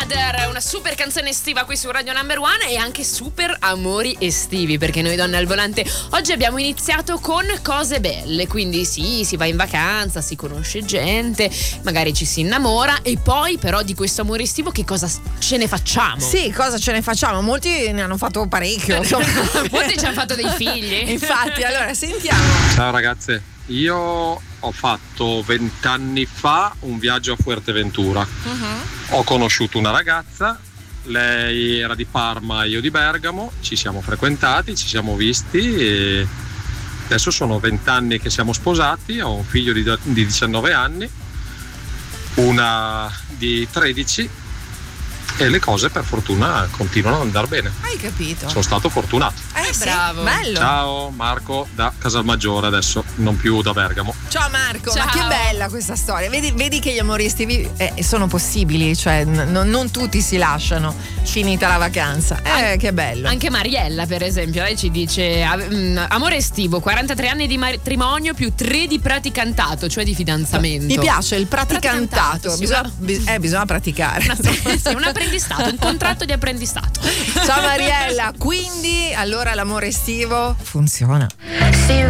Another, una super canzone estiva qui su Radio Number One e anche super amori estivi, perché noi donne al volante oggi abbiamo iniziato con cose belle, quindi sì, si va in vacanza, si conosce gente, magari ci si innamora e poi però di questo amore estivo che cosa ce ne facciamo? Sì, cosa ce ne facciamo? Molti ne hanno fatto parecchio. Molti ci hanno fatto dei figli. Infatti, allora sentiamo. Ciao ragazze, io ho fatto 20 anni fa un viaggio a Fuerteventura. Ho conosciuto una ragazza, lei era di Parma, io di Bergamo, ci siamo frequentati, ci siamo visti e adesso sono 20 anni che siamo sposati, ho un figlio di 19 anni, una di 13 e le cose per fortuna continuano ad andare bene. Hai capito? Sono stato fortunato. Sì, bravo. bello. Ciao Marco da Casalmaggiore, adesso non più da Bergamo. Ciao Marco, Ciao. ma che bella questa storia. Vedi che gli amori estivi sono possibili, cioè non tutti si lasciano finita la vacanza. Che bello. Anche Mariella, per esempio, lei ci dice amore estivo, 43 anni di matrimonio più 3 di praticantato, cioè di fidanzamento. Mi piace il praticantato. Sì, Bisogna praticare. Un apprendistato, un contratto di apprendistato. Ciao Mariella, quindi allora l'amore estivo funziona. See you